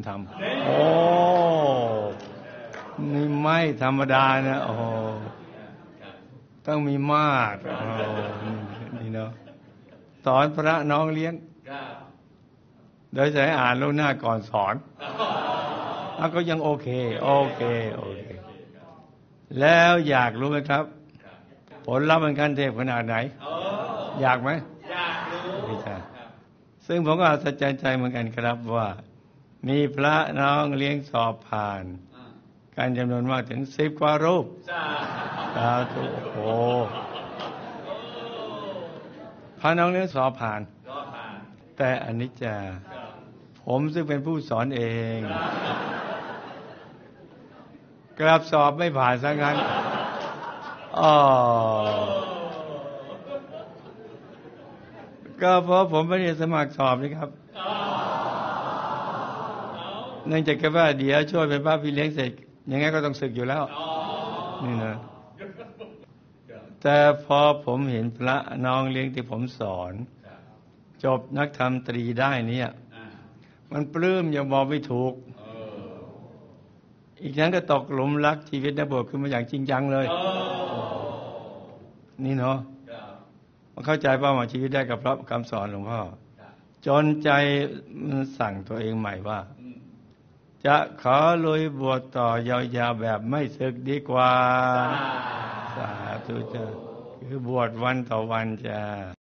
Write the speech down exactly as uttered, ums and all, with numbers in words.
ทำโอ้นี่ไม่ธรรมดานะโอ้ต้องมีมาตรโอ้นี่เนาะสอนพระน้องเลี้ยงโดยใช้อ่านล่วงหน้าก่อนสอนแล้วก็ยังโอเคโอเคโอเคแล้วอยากรู้ไหมครับผลลัพธ์มันขั้นเทพขนาดไหนอยากไหมอยากรู้ซึ่งผมก็อัศจรรย์ใจเหมือนกันครับว่ามีพระน้องเลี้ยงสอบผ่านการจำนวนมากถึงสิบกว่ารูปสาธุโอ้พระน้องเลี้ยงสอบผ่านแต่อนิจจาผมซึ่งเป็นผู้สอนเองกลับสอบไม่ผ่านซะงั้นอ๋อก็เพราะผมไม่ได้สมัครสอบนี่ครับเนื่องจากว่าเดี๋ยวช่วยเป็นพระพี่เลี้ยงเสร็จยังไงก็ต้องศึกอยู่แล้วนี่นะแต่พอผมเห็นพระน้องเลี้ยงที่ผมสอนจบนักธรรมตรีได้เนี่ยมันปลื้มยังบอกไม่ถูกอีกทั้งก็ตกหลุมรักชีวิตนักบวชขึ้นมาอย่างจริงจังเลยนี่เนาะมันเข้าใจเป้าหมายชีวิตได้กับพระคำสอนหลวงพ่อจนใจมันสั่งตัวเองใหม่ว่าจะขอลุยบวชต่อยาวๆแบบไม่ศึกดีกว่าสาธุจ้าคือบวชวันต่อวันจ้า